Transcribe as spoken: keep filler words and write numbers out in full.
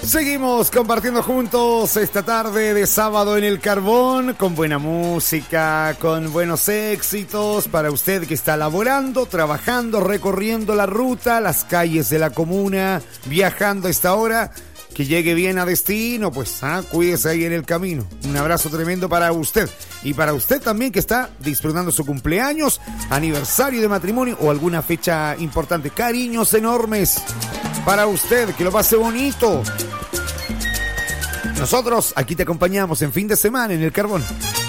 Seguimos compartiendo juntos esta tarde de sábado en el Carbón, con buena música, con buenos éxitos para usted que está laborando, trabajando, recorriendo la ruta, las calles de la comuna, viajando a esta hora. Que llegue bien a destino, pues ¿ah? Cuídese ahí en el camino. Un abrazo tremendo para usted. Y para usted también que está disfrutando su cumpleaños, aniversario de matrimonio o alguna fecha importante. Cariños enormes para usted, que lo pase bonito. Nosotros aquí te acompañamos en fin de semana en el Carbón.